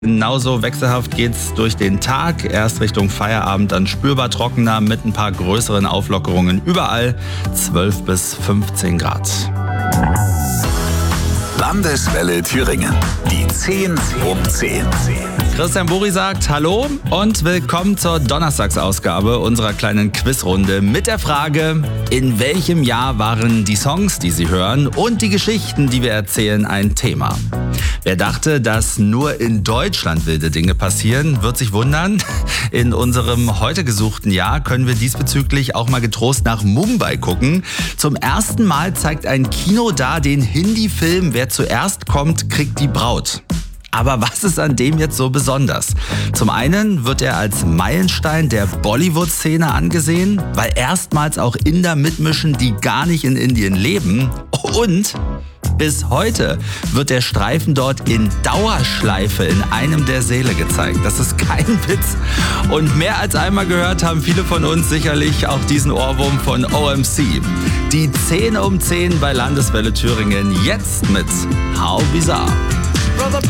Genauso wechselhaft geht's durch den Tag. Erst Richtung Feierabend dann spürbar trockener mit ein paar größeren Auflockerungen. Überall 12 bis 15 Grad. Landeswelle Thüringen. Die 10 um 10. Christian Buri sagt Hallo und willkommen zur Donnerstagsausgabe unserer kleinen Quizrunde mit der Frage: In welchem Jahr waren die Songs, die Sie hören, und die Geschichten, die wir erzählen, ein Thema? Wer dachte, dass nur in Deutschland wilde Dinge passieren, wird sich wundern. In unserem heute gesuchten Jahr können wir diesbezüglich auch mal getrost nach Mumbai gucken. Zum ersten Mal zeigt ein Kino da den Hindi-Film Wer zuerst kommt, kriegt die Braut. Aber was ist an dem jetzt so besonders? Zum einen wird er als Meilenstein der Bollywood-Szene angesehen, weil erstmals auch Inder mitmischen, die gar nicht in Indien leben. Und bis heute wird der Streifen dort in Dauerschleife in einem der Säle gezeigt. Das ist kein Witz. Und mehr als einmal gehört haben viele von uns sicherlich auch diesen Ohrwurm von OMC. Die 10 um 10 bei Landeswelle Thüringen, jetzt mit How Bizarre.